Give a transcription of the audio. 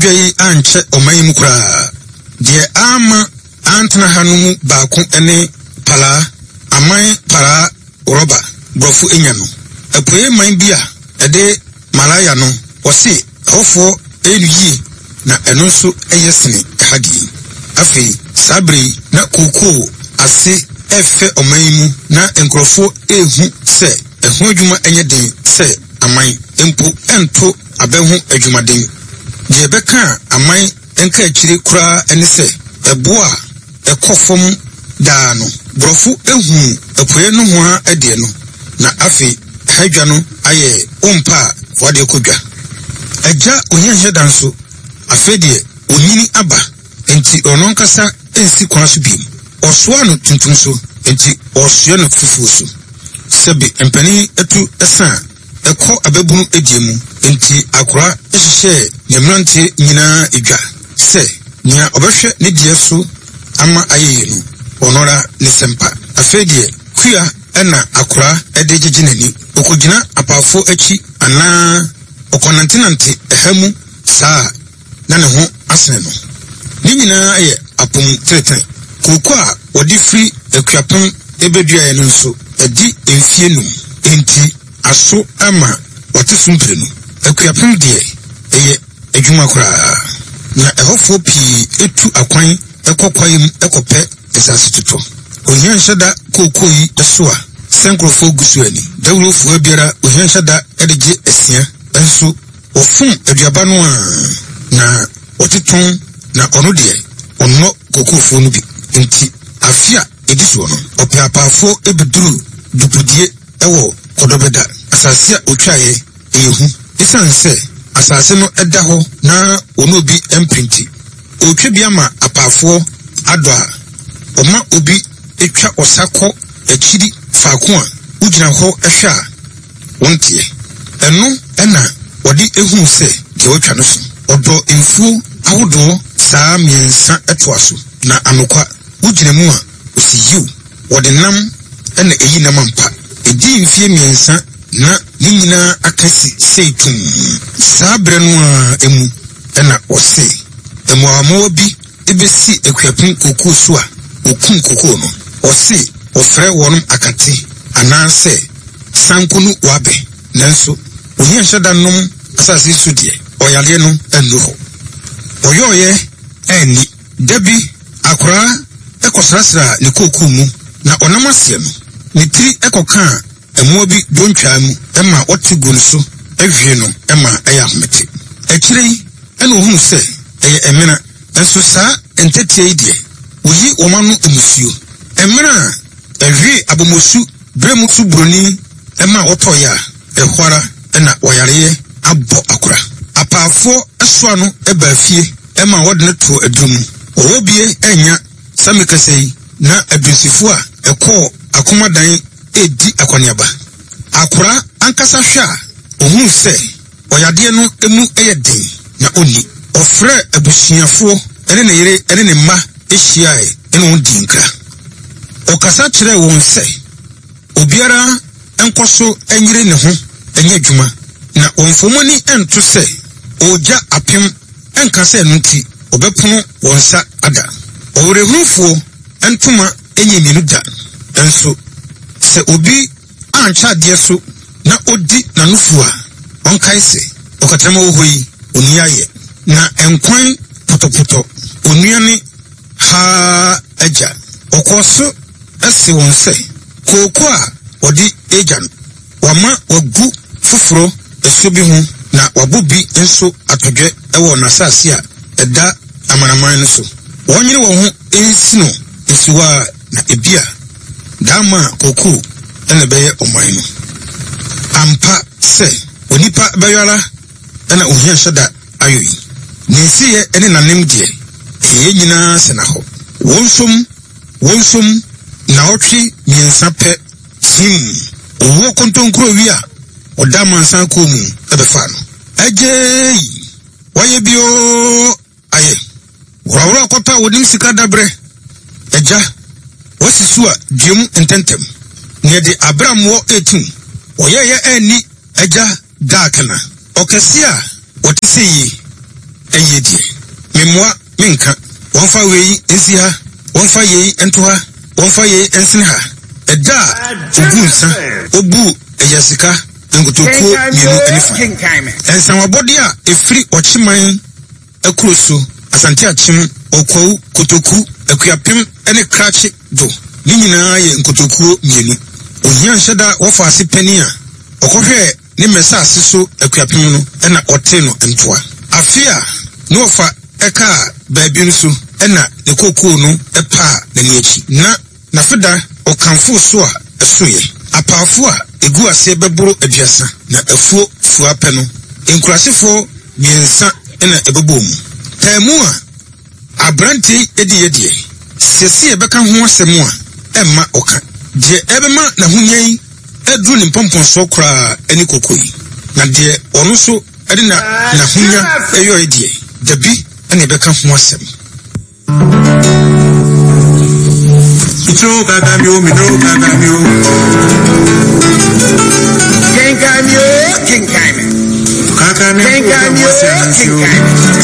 adwai anche oman mu kura de ama antna hanum baako ene pala aman para roba brofo enya no apoye man bia ede malaya no wose hofo enuyi na eno so eyesene hadi afi sabri na koko ase efe oman mu na enkrofo ehu se ehu adwuma enye den se aman empo ento abehu adwumaden je beka aman enka akire kura ene se eboa ekofom da no brofo ehu apoye no ho ade no na afi hadwa no aye ompa wade kodwa agya onyenhye danso afedie onyini aba enti ononkasa ensi kwaso biem osoa no tuntum so enti osoa no fufu so sebe empani etu esa ekọ ababunu ediemu enti akora ehye nyemrante nyina edwa se nya obehwe ne die so ama ayeye no onora ne sempa afedie kuya ena akora ede giginani okogina apafo achi ana okonantinante ehamu saa na ne ho asene no ni nyina ye apom treten koko a odi free akuapon ebedua no nso edi emfie num enti aso ama wate sumpre no akuapon de eye adwuma kora na ehofo pi etu akwan ekokwayem ekope esase tuto ohia nhyada koko yi eso a senkrofo gusuani dawrofo abiara ohia nhyada edeje esia enso ofun aduaba no a na oteton na ono de onno kokofo no bi enti afia ediso no opiapafo ebeduru dupudie ewo kodobeda asase a otwaye eyehu esanse asase no eda ho na ono bi emprinti otwe bia ma apafo ado a oma obi etwa osako akiri faako a ugina ho ehwe a wontie eno ena wodi ehu se de otwa no so odo enfu awodo saa miensa etoaso na anokwa ugina mu a osiyiw wodi nam ena eyi nam ampa edi mfie miensa na nyina akasi seitum saa bre no a emu ena ose emu amo bi ebesi akuapin koko so a okum koko no ose ofre wonum akate anase sankunu wabe nanso ohia hyada nom asase so de oyale no enu ho oyoye eni debi akora ekosrasra ne koko mu na onamasie no ne tiri ekoka emu bi dontwa mu ema otigu no so ehwie no ema eyahmete akire ena ohunu se eye emena enso saa entetie ide oyi omanu emusio emena ehwie abomosu bremu su broni ema otoya ehwara ena oyareye abo akora apafo eso no ebafie ema wodne to adum owobie enya samekasei na adusifo a ekọ akomadan edi akoniaba akora ankasa hwa ohun se oyade no emu eyeden na oni ofre abusiafo ene ne yere ene ne mma ehyiae ene won dinkra okasa kire won se obiara enkoso enyire ne ho enye dwuma na onfomoni ento se oja apem enkasa enunti obepono wonsa ada owrehufo entuma enye minuda enso se obi ancha de so na odi na nufua onkai se okatama ohoyi oniaye na enkwan potopoto onuane ha aja okoso ese wonse koko a odi ejan wama wagu fufuro esobi hu na wabubi enso atodwe ewo na sase a eda amanaman no so wonyere wo hu ensino esiwa na ebia dama koko ene beye oman no ampa se onipa bayara ena ohia hyada ayoyi nsiye ene nanem de eye nyina se na ho wonsom na otwe miensa pe sim owo kontonkro wi a odama nsan ko mu ebefa no agei waye bio aye wawra kota wodim sika dabre eja wasisu a dwem ententem ne de abram wo 18 oyeye eni eja dakana okesia wotisi eyedie Memwa minka. One fa we ensiha. One fa ye entoha. One fa ye ensinha. Eda ugunsa. Obu ejasika. Nkutokuo mienu enifa. Ensanwa body a efiri ochiman ekroso asante achim okwu kotoku ekuyapem ene krachi do. Ni nyinaa ye nkutokuo mienu. Ohia nheda wofa ase pani a okohwe ni mesa ase so ekuyapem no ena ote no entoa. Afia no wofa eka baabi nso ena ne kokuo no epa na niechi. Na feda okanfo so a esoye. Apafo a egu ase beboro aduasa na afuo fuape no enkurasefo miensa ena ebebomu. Temu a abranti ediyedie sesi ebeka ho asemu a emma oka de ebema na hunyan edru ni pomponso kra eni kokoyi na de ono so ede na hunya eyo edie dabi ena ebeka ho asemu. Itro gagamio minro gagamio King Camio